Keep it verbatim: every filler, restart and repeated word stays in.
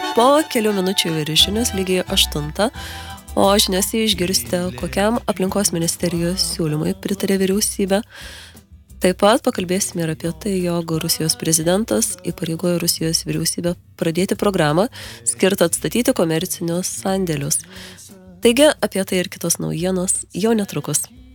Po kelių minučių įvairių žinios lygiai aštuntą, o žiniose išgirsite, kokiam aplinkos ministerijos siūlymui pritarė vyriausybė. Taip pat pakalbėsime ir apie tai, jog Rusijos prezidentas įpareigojo Rusijos vyriausybę pradėti programą skirtą atstatyti komercinius sandėlius. Taigi, apie tai ir kitos naujienos jau netrukus.